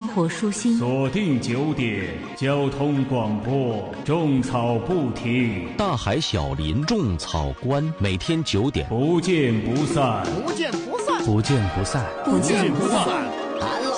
火舒心。 锁定9点，交通广播，种草不停。 大海小林种草观，每天9点， 不见不散， 不见不散， 不见不散， 不见不散。